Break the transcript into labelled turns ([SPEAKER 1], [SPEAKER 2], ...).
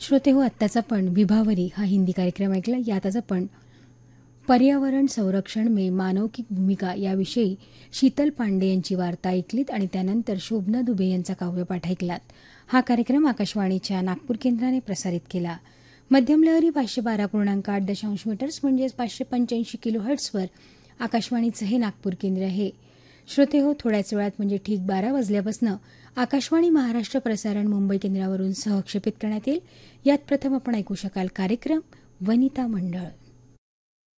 [SPEAKER 1] श्रोते हो, आत्ताच आपण विभावरी हा हिंदी कार्यक्रम ऐकला. यातच आपण पर्यावरण संरक्षण में मानव की भूमिका याविषयी शीतल पांडे यांची वार्ता ऐकलीत आणि त्यानंतर शोभना दुबे यांचा काव्यपाठ ऐकलात. हा कार्यक्रम आकाशवाणीच्या नागपूर केंद्राने प्रसारित केला. मध्यम लहरी 512.8 मीटर्स म्हणजेच 585 किलोहर्ट्झवर आकाशवाणीचं हे नागपूर केंद्र आहे. श्रोते हो, थोड्याच वेळात म्हणजे ठीक 12 वाजल्यापासून आकाशवाणी महाराष्ट्र प्रसारण मुंबई केंद्रावरून सहक्षेपित करण्यात येईल. यात प्रथम आपण ऐकू शकाल कार्यक्रम वनिता मंडळ.